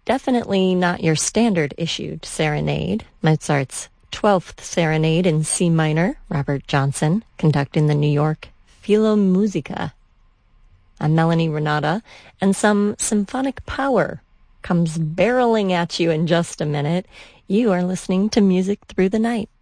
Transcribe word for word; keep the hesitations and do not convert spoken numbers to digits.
definitely not your standard issued serenade. Mozart's twelfth Serenade in C minor, Robert Johnson conducting the New York Philharmonica. I'm Melanie Renata, and some symphonic power comes barreling at you in just a minute. You are listening to Music Through the Night.